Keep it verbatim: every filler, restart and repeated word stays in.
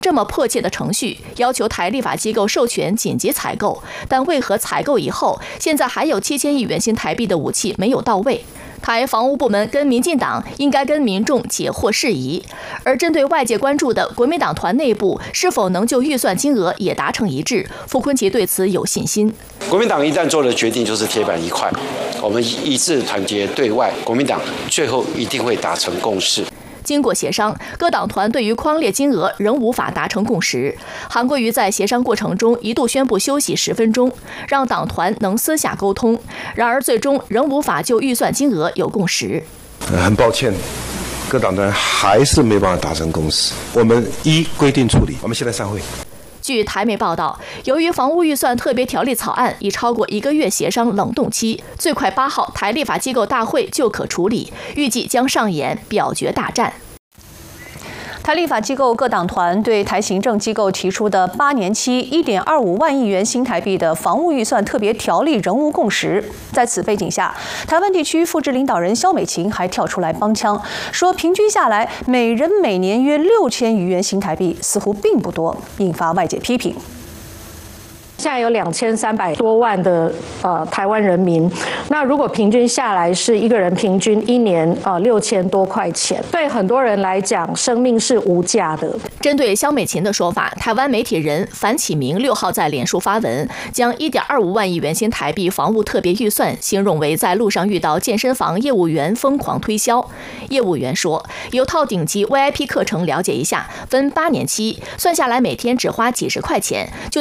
这么迫切的程序，要求台立法机构授权紧急采购，但为何采购以后，现在还有七千亿元新台币的武器没有到位？台防务部门跟民进党应该跟民众解惑事宜，而针对外界关注的国民党团内部是否能就预算金额也达成一致，傅昆萁对此有信心。 国民党一旦做了决定，就是铁板一块，我们一致团结对外，国民党最后一定会达成共识。 经过协商，各党团对于匡列金额仍无法达成共识。韩国瑜在协商过程中一度宣布休息十分钟，让党团能私下沟通。然而，最终仍无法就预算金额有共识。 很抱歉，各党团还是没办法达成共识。我们依规定处理。我们现在散会。 据台媒报道，由于房屋预算特别条例草案已超过一个月协商冷冻期，最快八号台立法机构大会就可处理，预计将上演表决大战。 台立法机构各党团对台行政机构提出的八年期一点二五万亿元新台币的房屋预算特别条例仍无共识。在此背景下，台湾地区副执领导人萧美琴还跳出来帮腔，说平均下来每人每年约六千余元新台币，似乎并不多，引发外界批评。 现在有两千三百多万的呃台湾人民，那如果平均下来是一个人平均一年呃六千多块钱，对很多人来讲，生命是无价的。 针对萧美琴的说法，台湾媒体人樊启明六号在脸书发文，将一点二五万亿元新台币房屋特别预算形容为在路上遇到健身房业务员疯狂推销。业务员说，有套顶级 V I P 课程了解一下，分八年期，算下来每天只花几十块钱，就